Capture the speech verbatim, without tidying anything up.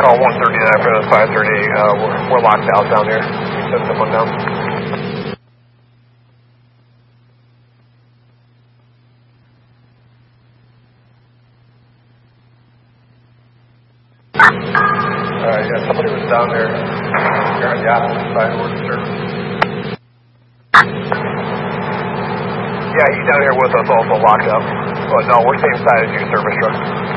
call one thirty-nine for the five thirty. Uh, we're, we're locked out down here. Send someone down. Alright, yeah, somebody was down there. Here on the opposite side of the service. Yeah, he's down here with us also locked up. Oh, no, we're same side as you, service truck.